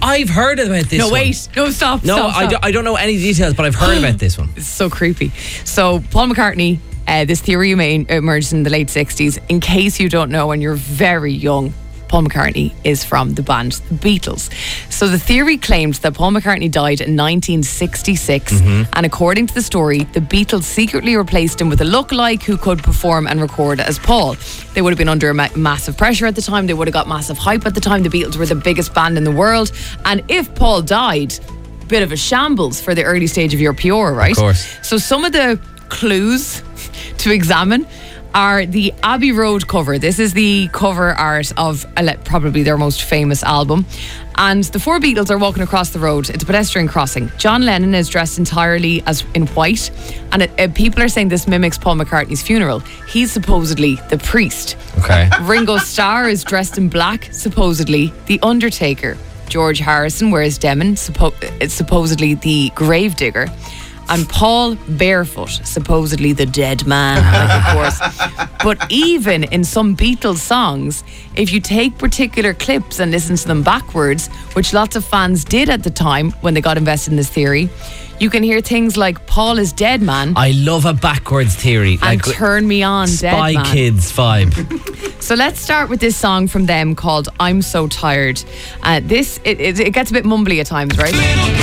I've heard about this. No, one. wait. No, stop. No, stop. I don't know any details, but I've heard about this one. It's so creepy. So Paul McCartney, this theory emerged in the late 60s. In case you don't know and you're very young, Paul McCartney is from the band The Beatles. So the theory claimed that Paul McCartney died in 1966, and according to the story, the Beatles secretly replaced him with a lookalike who could perform and record as Paul. They would have been under massive pressure at the time. They would have got massive hype at the time. The Beatles were the biggest band in the world. And if Paul died, bit of a shambles for the early stage of your PR, right? Of course. So some of the clues to examine are the Abbey Road cover. This is the cover art of probably their most famous album. And the four Beatles are walking across the road. It's a pedestrian crossing. John Lennon is dressed entirely as in white. And people are saying this mimics Paul McCartney's funeral. He's supposedly the priest. Okay. Ringo Starr is dressed in black, supposedly the Undertaker. George Harrison wears denim, supposedly the gravedigger. And Paul barefoot, supposedly the dead man, of course. But even in some Beatles songs, if you take particular clips and listen to them backwards, which lots of fans did at the time when they got invested in this theory, you can hear things like Paul is dead man. I love a backwards theory. And turn me on, dead man. Spy Kids vibe. So let's start with this song from them called I'm So Tired. It gets a bit mumbly at times, right?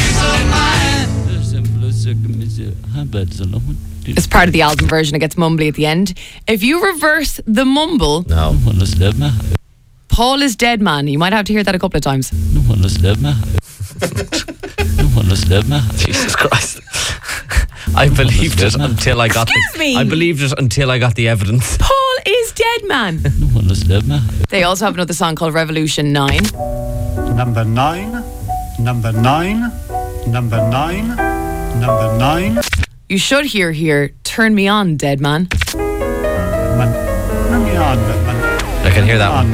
It's part of the album version. It gets mumbly at the end. If you reverse the mumble, No. Paul is dead man. You might have to hear that a couple of times. Jesus Christ. I believed it until I got Excuse me? I believed it until I got the evidence. Paul is dead man. They also have another song called Revolution 9. Number 9, number 9, number 9, number 9. You should hear here, turn me on, dead man. I can hear that one.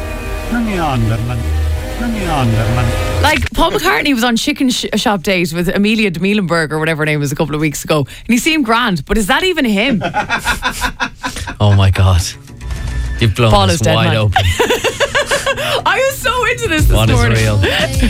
Like, Paul McCartney was on Chicken Shop Date with Amelia de Meelenberg or whatever her name was a couple of weeks ago, and he seemed grand, but is that even him? Oh my God. You've blown Paul us is dead wide man. open. I was so into this What is morning. real?